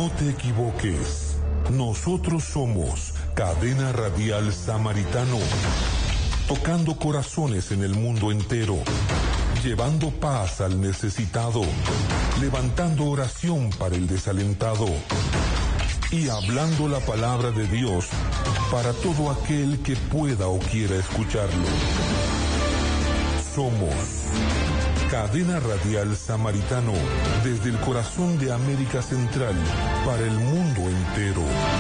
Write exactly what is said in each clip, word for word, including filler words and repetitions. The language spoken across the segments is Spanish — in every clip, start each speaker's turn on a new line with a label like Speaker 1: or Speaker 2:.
Speaker 1: No te equivoques. Nosotros somos Cadena Radial Samaritano, tocando corazones en el mundo entero, llevando paz al necesitado, levantando oración para el desalentado y hablando la palabra de Dios para todo aquel que pueda o quiera escucharlo. Somos Cadena Radial Samaritano, desde el corazón de América Central para el mundo entero.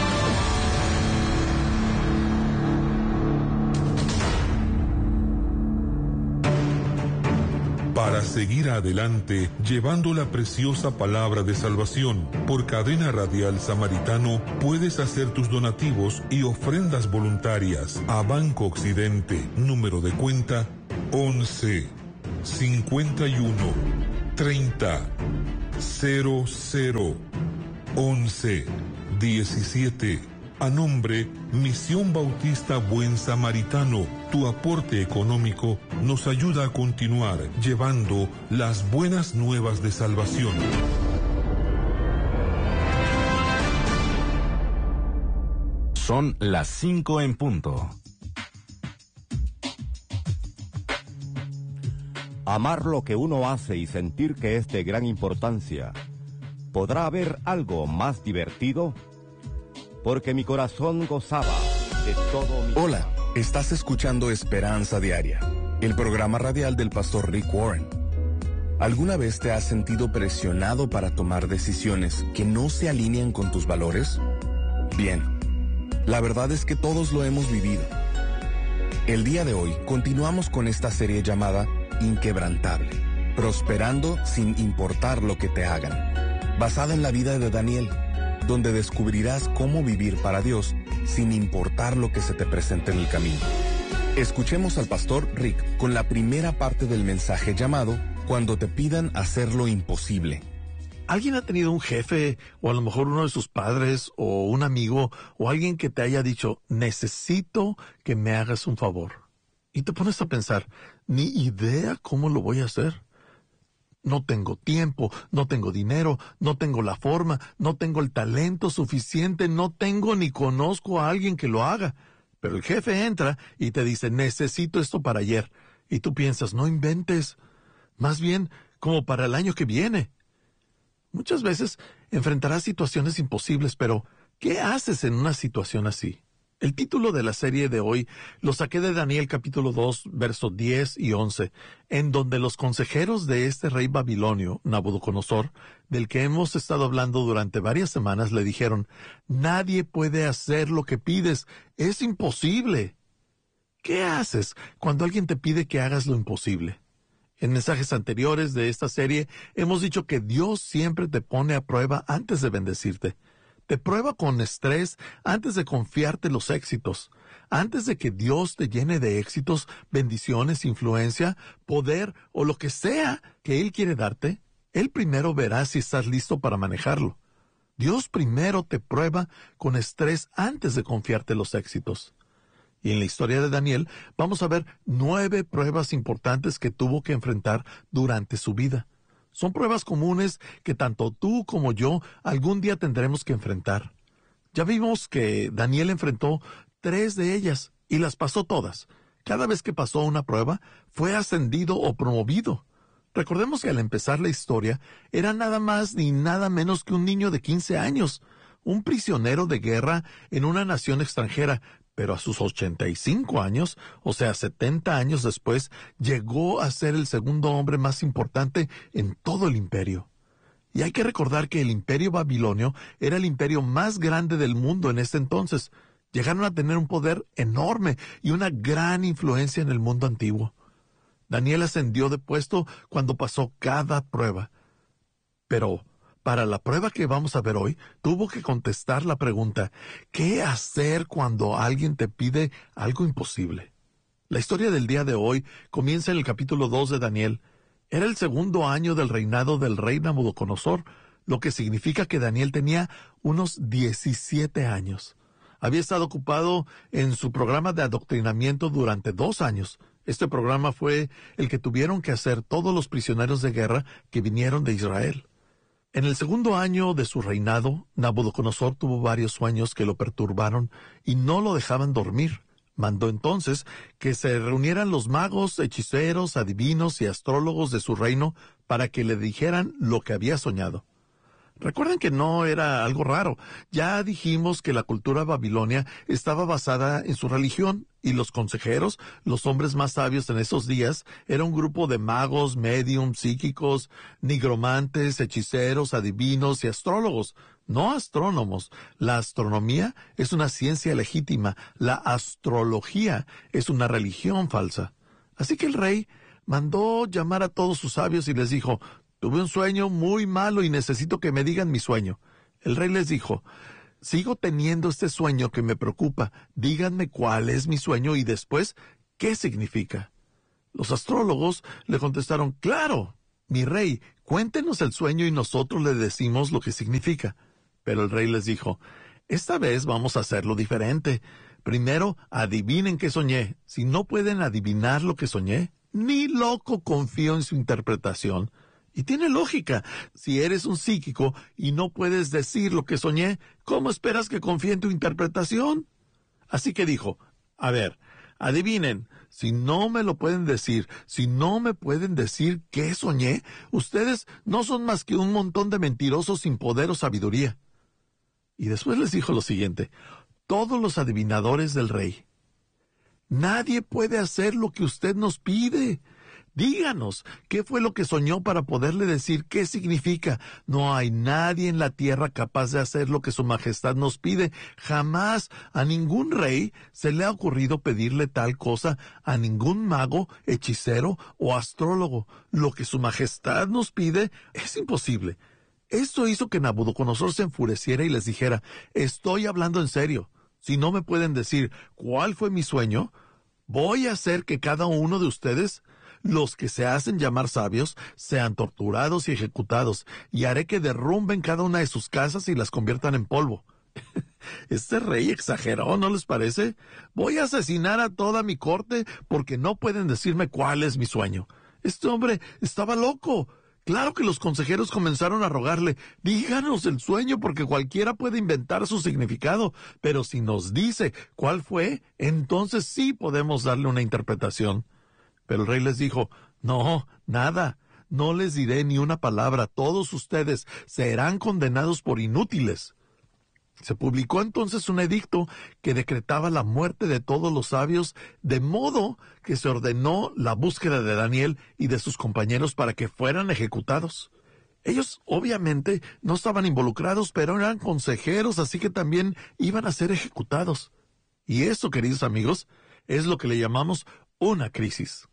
Speaker 1: Para seguir adelante, llevando la preciosa palabra de salvación, por Cadena Radial Samaritano, puedes hacer tus donativos y ofrendas voluntarias a Banco Occidente, número de cuenta once, cincuenta y uno, treinta, cero cero, once, diecisiete. A nombre Misión Bautista Buen Samaritano, tu aporte económico nos ayuda a continuar llevando las buenas nuevas de salvación.
Speaker 2: Son las cinco en punto.
Speaker 3: Amar lo que uno hace y sentir que es de gran importancia. ¿Podrá haber algo más divertido? Porque mi corazón gozaba de todo mi...
Speaker 4: Hola, estás escuchando Esperanza Diaria, el programa radial del pastor Rick Warren. ¿Alguna vez te has sentido presionado para tomar decisiones que no se alinean con tus valores? Bien, la verdad es que todos lo hemos vivido. El día de hoy continuamos con esta serie llamada Inquebrantable, prosperando sin importar lo que te hagan, basada en la vida de Daniel, donde descubrirás cómo vivir para Dios sin importar lo que se te presente en el camino. Escuchemos al pastor Rick con la primera parte del mensaje llamado Cuando te pidan hacer lo imposible.
Speaker 5: ¿Alguien ha tenido un jefe, o a lo mejor uno de sus padres, o un amigo, o alguien que te haya dicho, necesito que me hagas un favor? Y te pones a pensar, ni idea cómo lo voy a hacer. No tengo tiempo, no tengo dinero, no tengo la forma, no tengo el talento suficiente, no tengo ni conozco a alguien que lo haga. Pero el jefe entra y te dice, necesito esto para ayer. Y tú piensas, no inventes, más bien como para el año que viene. Muchas veces enfrentarás situaciones imposibles, pero ¿qué haces en una situación así? El título de la serie de hoy lo saqué de Daniel capítulo dos, versos diez y once, en donde los consejeros de este rey babilonio, Nabucodonosor, del que hemos estado hablando durante varias semanas, le dijeron, nadie puede hacer lo que pides, es imposible. ¿Qué haces cuando alguien te pide que hagas lo imposible? En mensajes anteriores de esta serie hemos dicho que Dios siempre te pone a prueba antes de bendecirte. Te prueba con estrés antes de confiarte los éxitos. Antes de que Dios te llene de éxitos, bendiciones, influencia, poder o lo que sea que Él quiere darte, Él primero verá si estás listo para manejarlo. Dios primero te prueba con estrés antes de confiarte los éxitos. Y en la historia de Daniel vamos a ver nueve pruebas importantes que tuvo que enfrentar durante su vida. Son pruebas comunes que tanto tú como yo algún día tendremos que enfrentar. Ya vimos que Daniel enfrentó tres de ellas y las pasó todas. Cada vez que pasó una prueba, fue ascendido o promovido. Recordemos que al empezar la historia, era nada más ni nada menos que un niño de quince años, un prisionero de guerra en una nación extranjera, pero a sus ochenta y cinco años, o sea, setenta años después, llegó a ser el segundo hombre más importante en todo el imperio. Y hay que recordar que el imperio babilonio era el imperio más grande del mundo en ese entonces. Llegaron a tener un poder enorme y una gran influencia en el mundo antiguo. Daniel ascendió de puesto cuando pasó cada prueba. Pero para la prueba que vamos a ver hoy, tuvo que contestar la pregunta, ¿qué hacer cuando alguien te pide algo imposible? La historia del día de hoy comienza en el capítulo dos de Daniel. Era el segundo año del reinado del rey Nabucodonosor, lo que significa que Daniel tenía unos diecisiete años. Había estado ocupado en su programa de adoctrinamiento durante dos años. Este programa fue el que tuvieron que hacer todos los prisioneros de guerra que vinieron de Israel. En el segundo año de su reinado, Nabucodonosor tuvo varios sueños que lo perturbaron y no lo dejaban dormir. Mandó entonces que se reunieran los magos, hechiceros, adivinos y astrólogos de su reino para que le dijeran lo que había soñado. Recuerden que no era algo raro. Ya dijimos que la cultura babilonia estaba basada en su religión y los consejeros, los hombres más sabios en esos días, era un grupo de magos, médiums, psíquicos, nigromantes, hechiceros, adivinos y astrólogos, no astrónomos. La astronomía es una ciencia legítima, la astrología es una religión falsa. Así que el rey mandó llamar a todos sus sabios y les dijo: tuve un sueño muy malo y necesito que me digan mi sueño. El rey les dijo: sigo teniendo este sueño que me preocupa. Díganme cuál es mi sueño y después, ¿qué significa? Los astrólogos le contestaron: claro, mi rey, cuéntenos el sueño y nosotros le decimos lo que significa. Pero el rey les dijo: esta vez vamos a hacerlo diferente. Primero, adivinen qué soñé. Si no pueden adivinar lo que soñé, ni loco confío en su interpretación. Y tiene lógica. Si eres un psíquico y no puedes decir lo que soñé, ¿cómo esperas que confíe en tu interpretación? Así que dijo: a ver, adivinen, si no me lo pueden decir, si no me pueden decir qué soñé, ustedes no son más que un montón de mentirosos sin poder o sabiduría. Y después les dijo lo siguiente: todos los adivinadores del rey, nadie puede hacer lo que usted nos pide. Díganos, ¿qué fue lo que soñó para poderle decir qué significa? No hay nadie en la tierra capaz de hacer lo que su majestad nos pide. Jamás a ningún rey se le ha ocurrido pedirle tal cosa, a ningún mago, hechicero o astrólogo. Lo que su majestad nos pide es imposible. Esto hizo que Nabucodonosor se enfureciera y les dijera: estoy hablando en serio. Si no me pueden decir cuál fue mi sueño, voy a hacer que cada uno de ustedes, los que se hacen llamar sabios, sean torturados y ejecutados, y haré que derrumben cada una de sus casas y las conviertan en polvo. Este rey exageró, ¿no les parece? Voy a asesinar a toda mi corte porque no pueden decirme cuál es mi sueño. Este hombre estaba loco. Claro que los consejeros comenzaron a rogarle: díganos el sueño porque cualquiera puede inventar su significado, pero si nos dice cuál fue, entonces sí podemos darle una interpretación. Pero el rey les dijo: no, nada, no les diré ni una palabra, todos ustedes serán condenados por inútiles. Se publicó entonces un edicto que decretaba la muerte de todos los sabios, de modo que se ordenó la búsqueda de Daniel y de sus compañeros para que fueran ejecutados. Ellos obviamente no estaban involucrados, pero eran consejeros, así que también iban a ser ejecutados. Y eso, queridos amigos, es lo que le llamamos una crisis.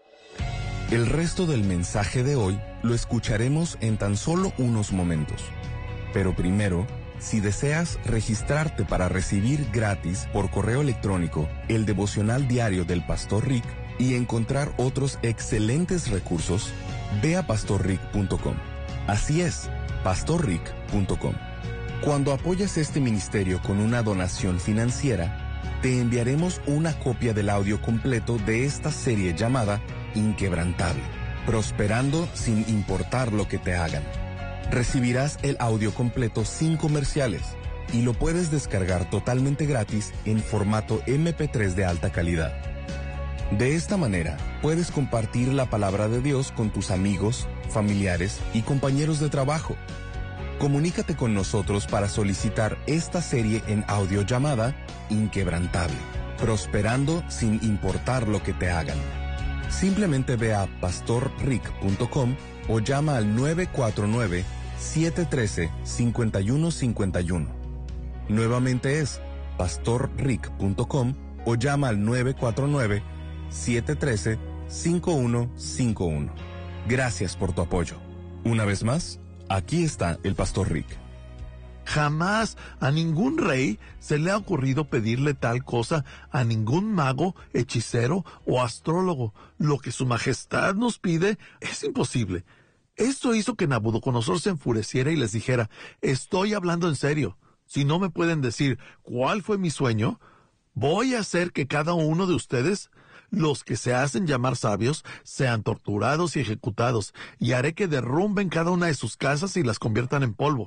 Speaker 4: El resto del mensaje de hoy lo escucharemos en tan solo unos momentos. Pero primero, si deseas registrarte para recibir gratis por correo electrónico el devocional diario del Pastor Rick y encontrar otros excelentes recursos, ve a pastor rick punto com. Así es, pastor rick punto com. Cuando apoyas este ministerio con una donación financiera, te enviaremos una copia del audio completo de esta serie llamada Inquebrantable, prosperando sin importar lo que te hagan. Recibirás el audio completo sin comerciales y lo puedes descargar totalmente gratis en formato eme pe tres de alta calidad. De esta manera, puedes compartir la palabra de Dios con tus amigos, familiares y compañeros de trabajo. Comunícate con nosotros para solicitar esta serie en audio llamada Inquebrantable, prosperando sin importar lo que te hagan. Simplemente ve a pastor rick punto com o llama al nueve cuatro nueve, siete uno tres, cinco uno cinco uno. Nuevamente es pastor rick punto com o llama al nueve cuatro nueve, siete uno tres, cinco uno cinco uno. Gracias por tu apoyo. Una vez más, aquí está el Pastor Rick.
Speaker 5: Jamás a ningún rey se le ha ocurrido pedirle tal cosa, a ningún mago, hechicero o astrólogo. Lo que su majestad nos pide es imposible. Esto hizo que Nabucodonosor se enfureciera y les dijera: estoy hablando en serio. Si no me pueden decir cuál fue mi sueño, voy a hacer que cada uno de ustedes, los que se hacen llamar sabios sean torturados y ejecutados, y haré que derrumben cada una de sus casas y las conviertan en polvo.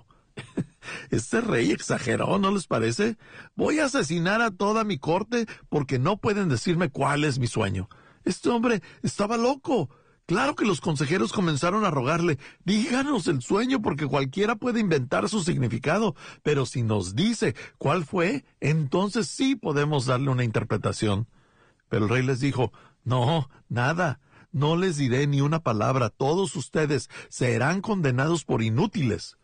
Speaker 5: Este rey exageró, ¿no les parece? Voy a asesinar a toda mi corte porque no pueden decirme cuál es mi sueño. Este hombre estaba loco. Claro que los consejeros comenzaron a rogarle, díganos el sueño porque cualquiera puede inventar su significado, pero si nos dice cuál fue, entonces sí podemos darle una interpretación. Pero el rey les dijo, no, nada, no les diré ni una palabra, todos ustedes serán condenados por inútiles.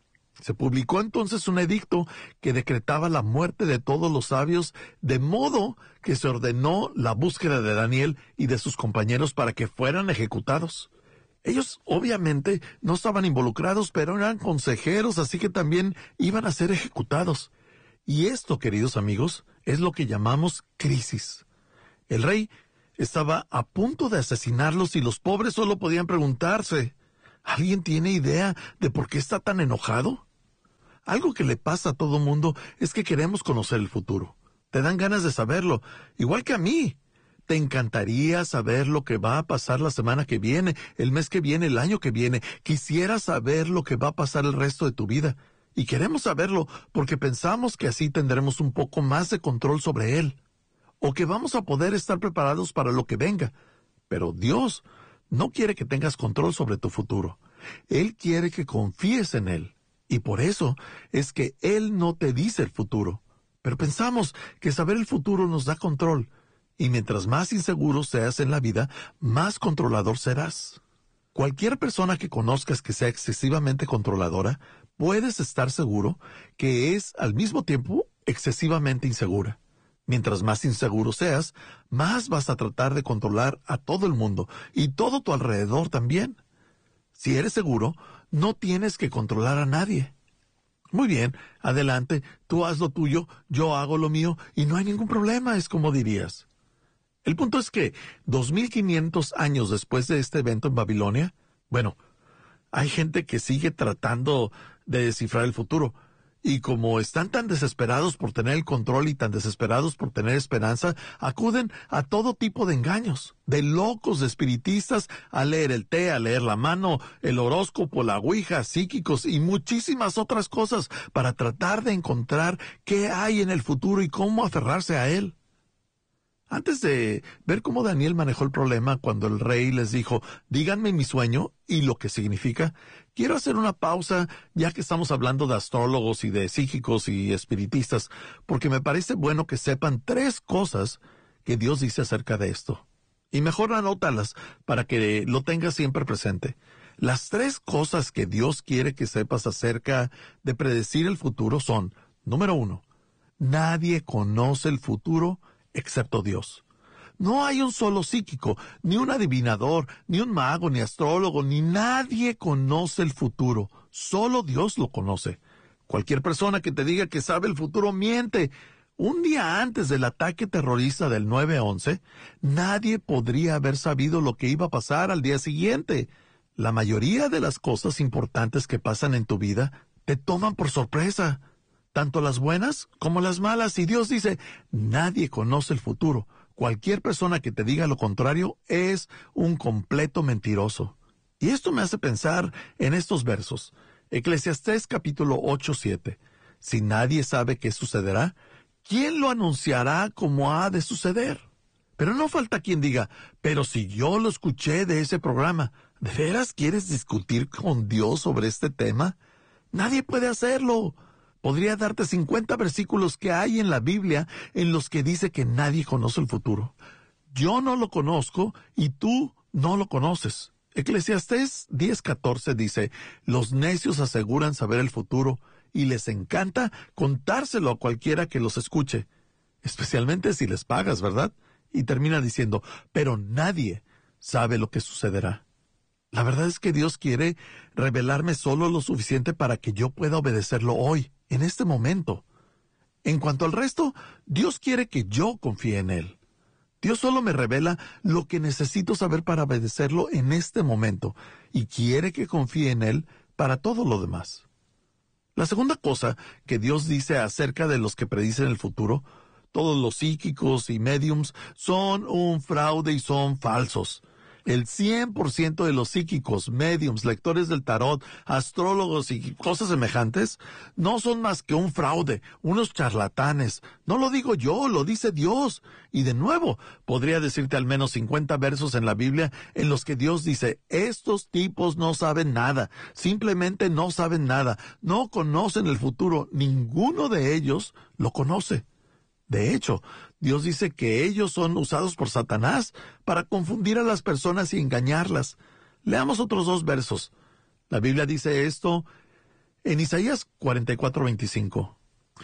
Speaker 5: Se publicó entonces un edicto que decretaba la muerte de todos los sabios, de modo que se ordenó la búsqueda de Daniel y de sus compañeros para que fueran ejecutados. Ellos obviamente no estaban involucrados, pero eran consejeros, así que también iban a ser ejecutados. Y esto, queridos amigos, es lo que llamamos crisis. El rey estaba a punto de asesinarlos y los pobres solo podían preguntarse, ¿alguien tiene idea de por qué está tan enojado? Algo que le pasa a todo mundo es que queremos conocer el futuro. Te dan ganas de saberlo, igual que a mí. Te encantaría saber lo que va a pasar la semana que viene, el mes que viene, el año que viene. Quisieras saber lo que va a pasar el resto de tu vida. Y queremos saberlo porque pensamos que así tendremos un poco más de control sobre él. O que vamos a poder estar preparados para lo que venga. Pero Dios no quiere que tengas control sobre tu futuro. Él quiere que confíes en Él. Y por eso es que Él no te dice el futuro. Pero pensamos que saber el futuro nos da control. Y mientras más inseguro seas en la vida, más controlador serás. Cualquier persona que conozcas que sea excesivamente controladora, puedes estar seguro que es al mismo tiempo excesivamente insegura. Mientras más inseguro seas, más vas a tratar de controlar a todo el mundo y todo tu alrededor también. Si eres seguro, no tienes que controlar a nadie. Muy bien, adelante, tú haz lo tuyo, yo hago lo mío y no hay ningún problema, es como dirías. El punto es que, dos mil quinientos años después de este evento en Babilonia, bueno, hay gente que sigue tratando de descifrar el futuro. Y como están tan desesperados por tener el control y tan desesperados por tener esperanza, acuden a todo tipo de engaños, de locos, de espiritistas, a leer el té, a leer la mano, el horóscopo, la ouija, psíquicos y muchísimas otras cosas para tratar de encontrar qué hay en el futuro y cómo aferrarse a él. Antes de ver cómo Daniel manejó el problema cuando el rey les dijo, díganme mi sueño y lo que significa, quiero hacer una pausa ya que estamos hablando de astrólogos y de psíquicos y espiritistas, porque me parece bueno que sepan tres cosas que Dios dice acerca de esto. Y mejor anótalas para que lo tengas siempre presente. Las tres cosas que Dios quiere que sepas acerca de predecir el futuro son, número uno, nadie conoce el futuro excepto Dios. No hay un solo psíquico, ni un adivinador, ni un mago, ni astrólogo, ni nadie conoce el futuro. Solo Dios lo conoce. Cualquier persona que te diga que sabe el futuro miente. Un día antes del ataque terrorista del nueve once, nadie podría haber sabido lo que iba a pasar al día siguiente. La mayoría de las cosas importantes que pasan en tu vida te toman por sorpresa. Tanto las buenas como las malas. Y Dios dice, nadie conoce el futuro. Cualquier persona que te diga lo contrario es un completo mentiroso. Y esto me hace pensar en estos versos. Eclesiastés capítulo ocho, siete. Si nadie sabe qué sucederá, ¿quién lo anunciará como ha de suceder? Pero no falta quien diga, pero si yo lo escuché de ese programa, ¿de veras quieres discutir con Dios sobre este tema? Nadie puede hacerlo. Podría darte cincuenta versículos que hay en la Biblia en los que dice que nadie conoce el futuro. Yo no lo conozco y tú no lo conoces. Eclesiastés diez catorce dice, los necios aseguran saber el futuro y les encanta contárselo a cualquiera que los escuche, especialmente si les pagas, ¿verdad? Y termina diciendo, pero nadie sabe lo que sucederá. La verdad es que Dios quiere revelarme solo lo suficiente para que yo pueda obedecerlo hoy, en este momento. En cuanto al resto, Dios quiere que yo confíe en Él. Dios solo me revela lo que necesito saber para obedecerlo en este momento, y quiere que confíe en Él para todo lo demás. La segunda cosa que Dios dice acerca de los que predicen el futuro, todos los psíquicos y mediums son un fraude y son falsos. El cien por ciento de los psíquicos, mediums, lectores del tarot, astrólogos y cosas semejantes no son más que un fraude, unos charlatanes. No lo digo yo, lo dice Dios. Y de nuevo, podría decirte al menos cincuenta versos en la Biblia en los que Dios dice, estos tipos no saben nada, simplemente no saben nada, no conocen el futuro, ninguno de ellos lo conoce. De hecho, Dios dice que ellos son usados por Satanás para confundir a las personas y engañarlas. Leamos otros dos versos. La Biblia dice esto en Isaías cuarenta y cuatro, veinticinco.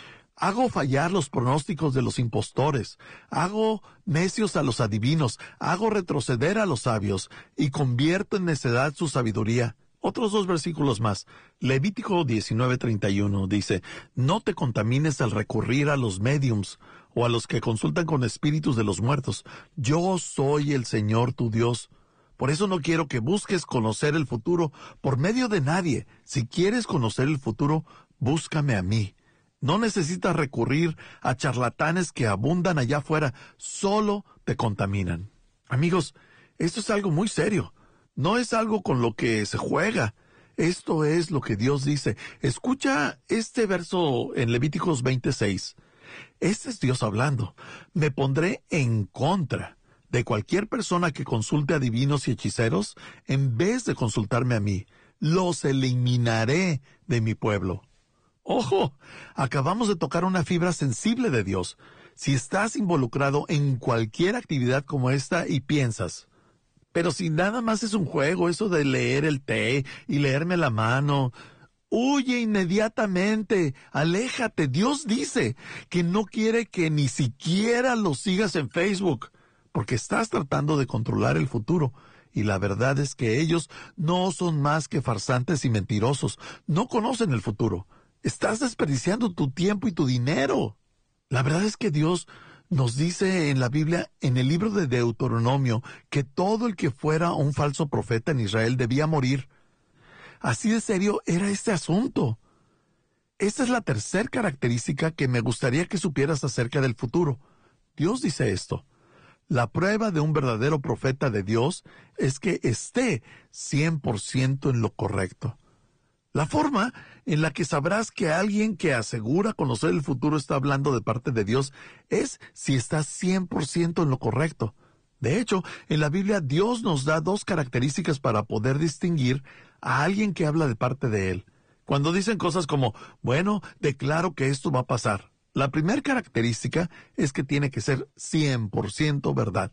Speaker 5: Hago fallar los pronósticos de los impostores, hago necios a los adivinos, hago retroceder a los sabios, y convierto en necedad su sabiduría. Otros dos versículos más. Levítico diecinueve, treinta y uno dice, no te contamines al recurrir a los médiums o a los que consultan con espíritus de los muertos. Yo soy el Señor tu Dios. Por eso no quiero que busques conocer el futuro por medio de nadie. Si quieres conocer el futuro, búscame a mí. No necesitas recurrir a charlatanes que abundan allá afuera. Solo te contaminan. Amigos, esto es algo muy serio. No es algo con lo que se juega. Esto es lo que Dios dice. Escucha este verso en Levíticos veintiséis. Este es Dios hablando. Me pondré en contra de cualquier persona que consulte a divinos y hechiceros en vez de consultarme a mí. Los eliminaré de mi pueblo. Ojo, acabamos de tocar una fibra sensible de Dios. Si estás involucrado en cualquier actividad como esta y piensas, pero si nada más es un juego, eso de leer el té y leerme la mano, huye inmediatamente, aléjate. Dios dice que no quiere que ni siquiera lo sigas en Facebook, porque estás tratando de controlar el futuro. Y la verdad es que ellos no son más que farsantes y mentirosos. No conocen el futuro. Estás desperdiciando tu tiempo y tu dinero. La verdad es que Dios nos dice en la Biblia, en el libro de Deuteronomio, que todo el que fuera un falso profeta en Israel debía morir. Así de serio era este asunto. Esta es la tercera característica que me gustaría que supieras acerca del futuro. Dios dice esto. La prueba de un verdadero profeta de Dios es que esté cien por ciento en lo correcto. La forma en la que sabrás que alguien que asegura conocer el futuro está hablando de parte de Dios es si está cien por ciento en lo correcto. De hecho, en la Biblia Dios nos da dos características para poder distinguir a alguien que habla de parte de Él. Cuando dicen cosas como, bueno, declaro que esto va a pasar. La primera característica es que tiene que ser cien por ciento verdad.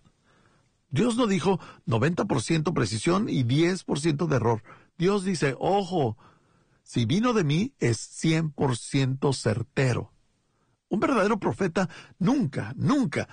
Speaker 5: Dios no dijo noventa por ciento precisión y diez por ciento de error. Dios dice, ojo, si vino de mí es cien por ciento certero. Un verdadero profeta nunca, nunca,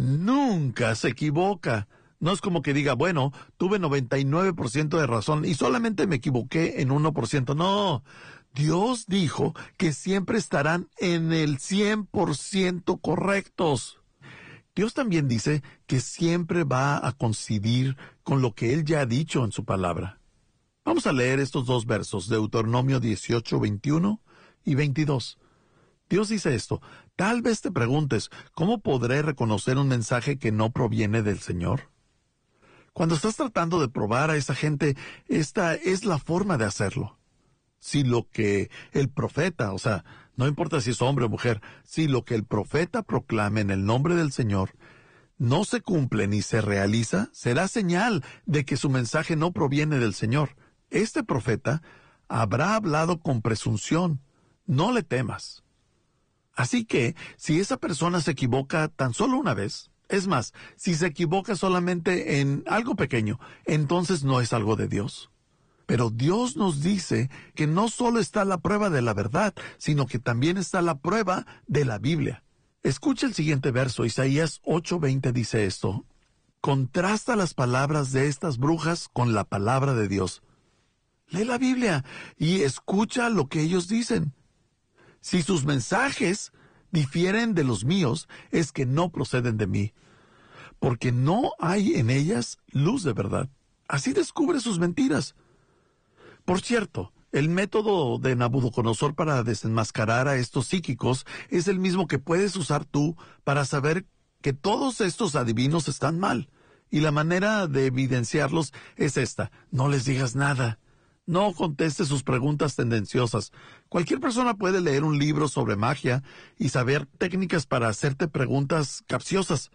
Speaker 5: nunca se equivoca. No es como que diga, bueno, tuve noventa y nueve por ciento de razón y solamente me equivoqué en uno por ciento. No, Dios dijo que siempre estarán en el cien por ciento correctos. Dios también dice que siempre va a coincidir con lo que Él ya ha dicho en su palabra. Vamos a leer estos dos versos, Deuteronomio dieciocho, veintiuno y veintidós. Dios dice esto, tal vez te preguntes, ¿cómo podré reconocer un mensaje que no proviene del Señor? Cuando estás tratando de probar a esa gente, esta es la forma de hacerlo. Si lo que el profeta, o sea, no importa si es hombre o mujer, si lo que el profeta proclame en el nombre del Señor no se cumple ni se realiza, será señal de que su mensaje no proviene del Señor. Este profeta habrá hablado con presunción, no le temas. Así que, si esa persona se equivoca tan solo una vez, es más, si se equivoca solamente en algo pequeño, entonces no es algo de Dios. Pero Dios nos dice que no solo está la prueba de la verdad, sino que también está la prueba de la Biblia. Escucha el siguiente verso, Isaías ocho veinte dice esto. Contrasta las palabras de estas brujas con la palabra de Dios. Lee la Biblia y escucha lo que ellos dicen. Si sus mensajes difieren de los míos, es que no proceden de mí, porque no hay en ellas luz de verdad. Así descubre sus mentiras. Por cierto, El método de Nabucodonosor para desenmascarar a estos psíquicos es el mismo que puedes usar tú para saber que todos estos adivinos están mal. Y la manera de evidenciarlos es esta: no les digas nada. No contestes sus preguntas tendenciosas. Cualquier persona puede leer un libro sobre magia y saber técnicas para hacerte preguntas capciosas.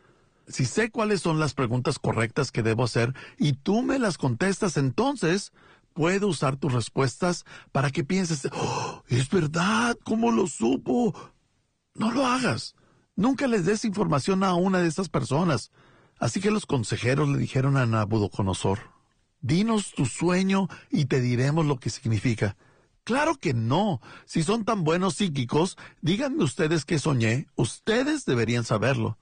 Speaker 5: Si sé cuáles son las preguntas correctas que debo hacer y tú me las contestas, entonces puedo usar tus respuestas para que pienses, oh, es verdad, ¿cómo lo supo? No lo hagas. Nunca les des información a una de esas personas. Así que los consejeros le dijeron a Nabucodonosor, dinos tu sueño y te diremos lo que significa. Claro que no. Si son tan buenos psíquicos, díganme ustedes qué soñé. Ustedes deberían saberlo.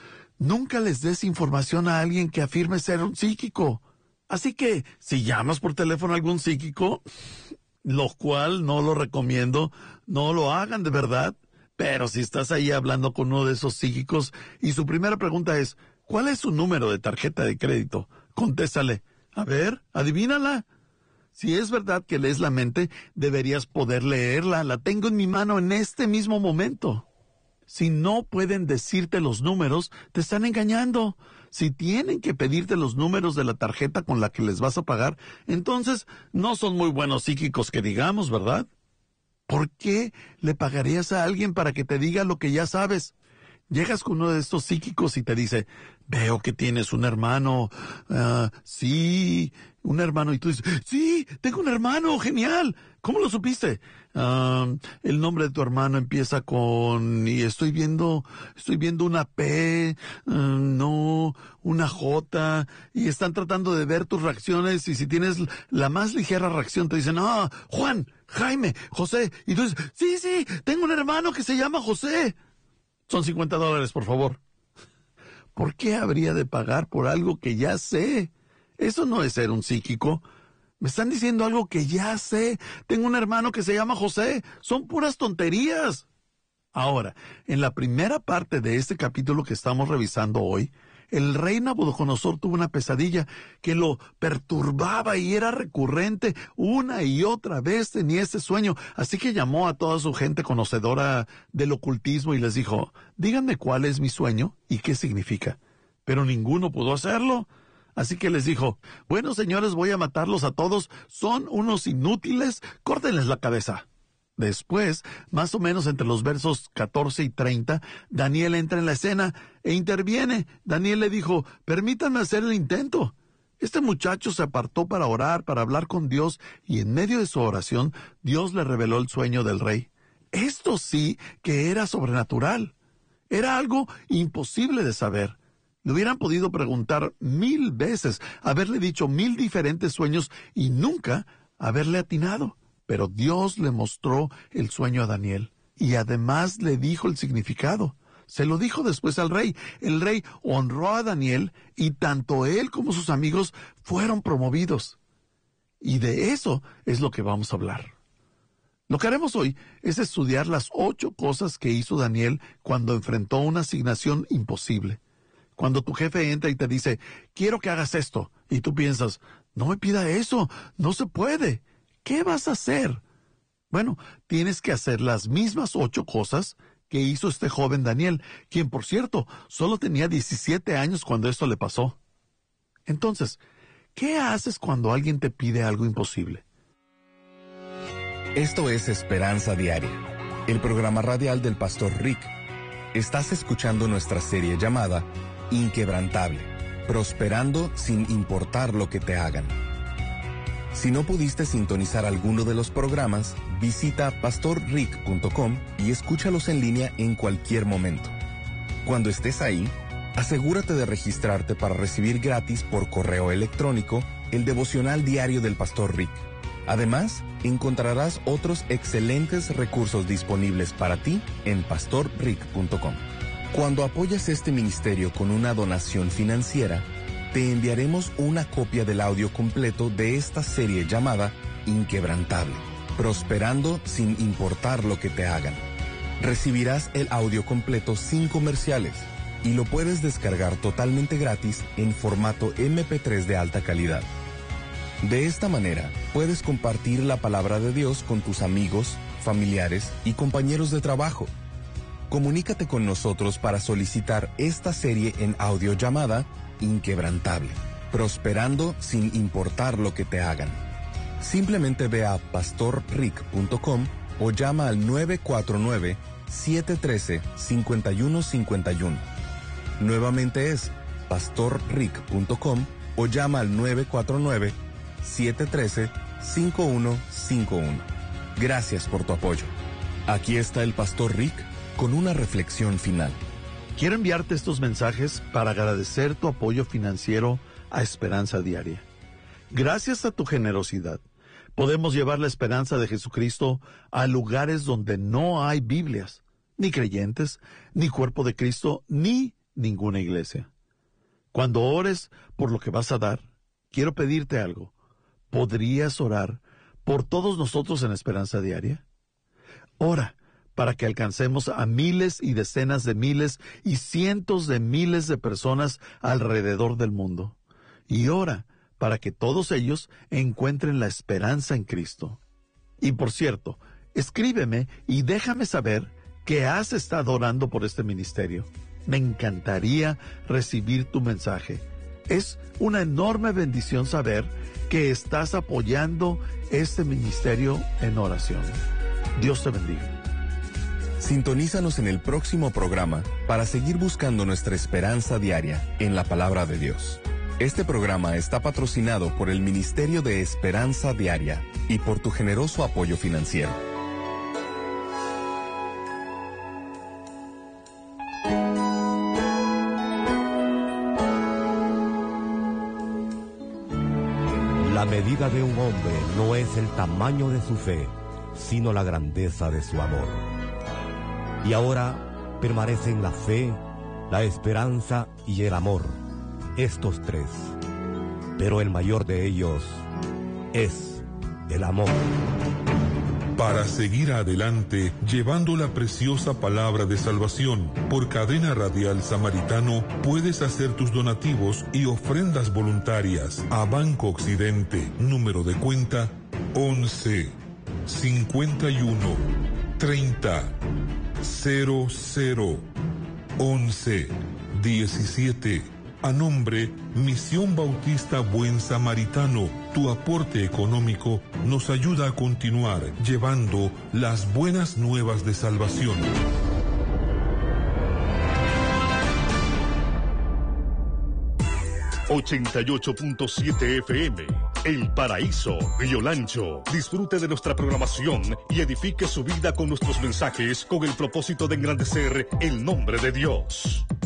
Speaker 5: Nunca les des información a alguien que afirme ser un psíquico. Así que, si llamas por teléfono a algún psíquico, lo cual no lo recomiendo, no lo hagan de verdad. Pero si estás ahí hablando con uno de esos psíquicos y su primera pregunta es, ¿cuál es su número de tarjeta de crédito? Contéstale, a ver, adivínala. Si es verdad que lees la mente, deberías poder leerla. La tengo en mi mano en este mismo momento. Si no pueden decirte los números, te están engañando. Si tienen que pedirte los números de la tarjeta con la que les vas a pagar, entonces no son muy buenos psíquicos que digamos, ¿verdad? ¿Por qué le pagarías a alguien para que te diga lo que ya sabes? Llegas con uno de estos psíquicos y te dice, veo que tienes un hermano. Uh, sí, un hermano. Y tú dices, sí, tengo un hermano, genial. ¿Cómo lo supiste? Uh, el nombre de tu hermano empieza con, y estoy viendo, estoy viendo una P, uh, no, una J, y están tratando de ver tus reacciones, y si tienes la más ligera reacción te dicen, ah, Juan, Jaime, José. Y tú dices, sí, sí, tengo un hermano que se llama José. Son cincuenta dólares, por favor. ¿Por qué habría de pagar por algo que ya sé? Eso no es ser un psíquico. Me están diciendo algo que ya sé. Tengo un hermano que se llama José. Son puras tonterías. Ahora, en la primera parte de este capítulo que estamos revisando hoy, el rey Nabucodonosor tuvo una pesadilla que lo perturbaba y era recurrente. Una y otra vez tenía ese sueño. Así que llamó a toda su gente conocedora del ocultismo y les dijo, díganme cuál es mi sueño y qué significa. Pero ninguno pudo hacerlo. Así que les dijo, bueno, señores, voy a matarlos a todos. Son unos inútiles. Córtenles la cabeza. Después, más o menos entre los versos catorce y treinta, Daniel entra en la escena e interviene. Daniel le dijo, permítanme hacer el intento. Este muchacho se apartó para orar, para hablar con Dios, y en medio de su oración, Dios le reveló el sueño del rey. Esto sí que era sobrenatural. Era algo imposible de saber. Le hubieran podido preguntar mil veces, haberle dicho mil diferentes sueños y nunca haberle atinado. Pero Dios le mostró el sueño a Daniel y además le dijo el significado. Se lo dijo después al rey. El rey honró a Daniel y tanto él como sus amigos fueron promovidos. Y de eso es lo que vamos a hablar. Lo que haremos hoy es estudiar las ocho cosas que hizo Daniel cuando enfrentó una asignación imposible. Cuando tu jefe entra y te dice, quiero que hagas esto, y tú piensas, no me pida eso, no se puede. ¿Qué vas a hacer? Bueno, tienes que hacer las mismas ocho cosas que hizo este joven Daniel, quien, por cierto, solo tenía diecisiete años cuando esto le pasó. Entonces, ¿qué haces cuando alguien te pide algo imposible?
Speaker 4: Esto es Esperanza Diaria, el programa radial del pastor Rick. Estás escuchando nuestra serie llamada Inquebrantable, prosperando sin importar lo que te hagan. Si no pudiste sintonizar alguno de los programas, visita pastor rick punto com y escúchalos en línea en cualquier momento. Cuando estés ahí, asegúrate de registrarte para recibir gratis por correo electrónico el devocional diario del pastor Rick. Además, encontrarás otros excelentes recursos disponibles para ti en pastor rick punto com. Cuando apoyas este ministerio con una donación financiera, te enviaremos una copia del audio completo de esta serie llamada Inquebrantable, prosperando sin importar lo que te hagan. Recibirás el audio completo sin comerciales y lo puedes descargar totalmente gratis en formato eme pe tres de alta calidad. De esta manera, puedes compartir la palabra de Dios con tus amigos, familiares y compañeros de trabajo. Comunícate con nosotros para solicitar esta serie en audio llamada Inquebrantable, prosperando sin importar lo que te hagan. Simplemente ve a pastor rick punto com o llama al nueve cuatro nueve, siete uno tres, cinco uno cinco uno. Nuevamente es pastor rick punto com o llama al nueve cuatro nueve, siete uno tres, cinco uno cinco uno. Gracias por tu apoyo. Aquí está el Pastor Rick con una reflexión final.
Speaker 5: Quiero enviarte estos mensajes para agradecer tu apoyo financiero a Esperanza Diaria. Gracias a tu generosidad, podemos llevar la esperanza de Jesucristo a lugares donde no hay Biblias, ni creyentes, ni cuerpo de Cristo, ni ninguna iglesia. Cuando ores por lo que vas a dar, quiero pedirte algo. ¿Podrías orar por todos nosotros en Esperanza Diaria? Ora para que alcancemos a miles y decenas de miles y cientos de miles de personas alrededor del mundo. Y ora para que todos ellos encuentren la esperanza en Cristo. Y por cierto, escríbeme y déjame saber que has estado orando por este ministerio. Me encantaría recibir tu mensaje. Es una enorme bendición saber que estás apoyando este ministerio en oración. Dios te bendiga.
Speaker 4: Sintonízanos en el próximo programa para seguir buscando nuestra esperanza diaria en la palabra de Dios. Este programa está patrocinado por el Ministerio de Esperanza Diaria y por tu generoso apoyo financiero.
Speaker 3: La medida de un hombre no es el tamaño de su fe, sino la grandeza de su amor. Y ahora permanecen la fe, la esperanza y el amor, estos tres. Pero el mayor de ellos es el amor.
Speaker 1: Para seguir adelante, llevando la preciosa palabra de salvación por Cadena Radial Samaritano, puedes hacer tus donativos y ofrendas voluntarias a Banco Occidente, número de cuenta once, cincuenta y uno, treinta, cero cero, once, diecisiete. A nombre Misión Bautista Buen Samaritano, tu aporte económico nos ayuda a continuar llevando las buenas nuevas de salvación.
Speaker 6: ochenta y ocho punto siete F M, El Paraíso, Río Lancho. Disfrute de nuestra programación y edifique su vida con nuestros mensajes con el propósito de engrandecer el nombre de Dios.